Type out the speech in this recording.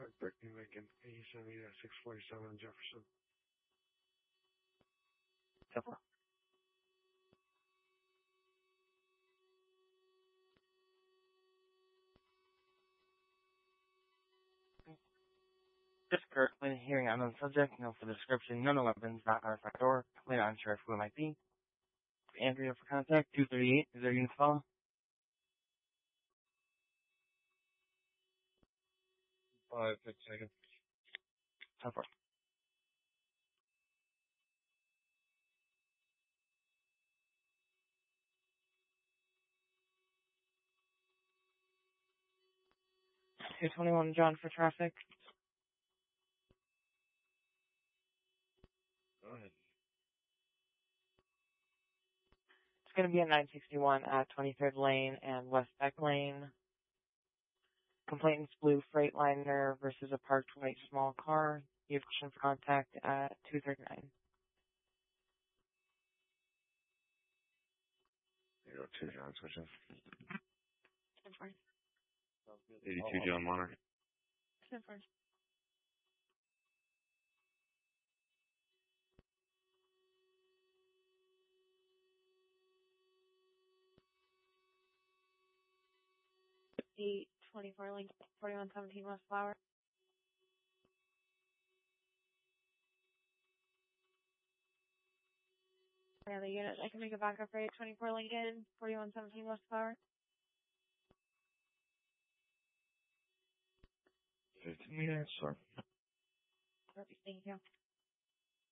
Brittany Lincoln, 87 Jefferson. Silver. Just currently hearing unknown subject, no for the description, no weapons, not on the front door, completely unsure who it might be. Andrea for contact, 238, is there a unit to follow? 5 seconds. So far. $221 John for traffic. Go ahead. It's going to be at 961 at 23rd Lane and West Beck Lane. Complainant's blue Freightliner versus a parked white small car. You have question for contact at 239. 2 John switching. 10-4. 82 John Monarch. 10-4. Eight 24 Link 4117 West Flower. Yeah, the unit. I can make a backup for 824 Lincoln 4117 West Flower. 15 minutes, sir. Perfect. Thank you.